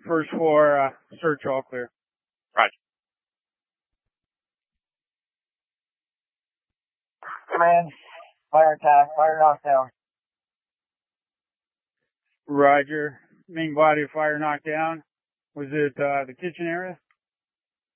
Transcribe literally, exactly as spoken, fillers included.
First floor, uh, search all clear. Roger. Command, fire attack, fire knockdown. Roger. Main body of fire knockdown. Was it uh, the kitchen area?